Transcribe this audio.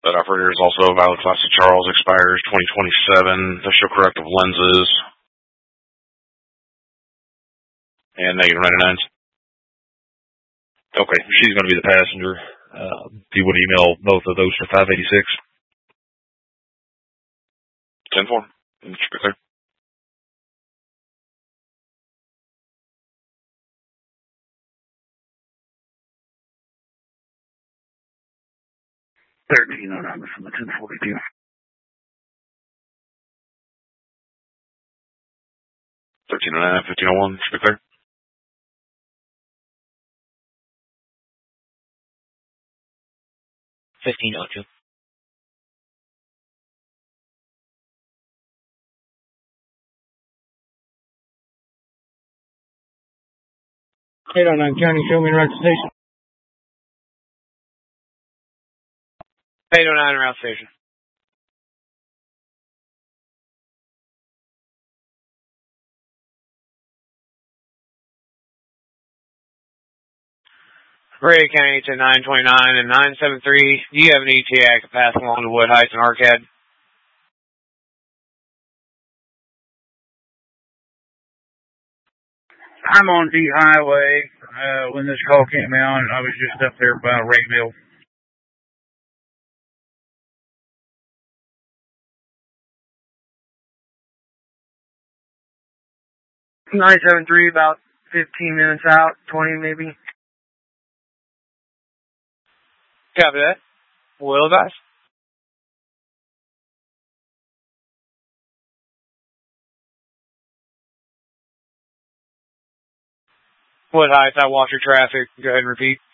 That operator is also a valid Class C Charles, expires 2027. They show corrective lenses. And negative 99s. Okay, she's going to be the passenger. If you would email both of those for 586. 10-4. Should be clear. $13.09 from the 1042. $13.09, $15.01. Should be clear. $15.02. $809 County, show me route station. 809 route station. Brady County to 929 and 973. Do you have an ETA I could pass along to Wood Heights and Arcade? I'm on D Highway. When this call came out, I was just up there by Rayville. $973, about 15 minutes out, 20 maybe. Copy that. Will advise. Wood Heights, I watch your traffic. Go ahead and repeat.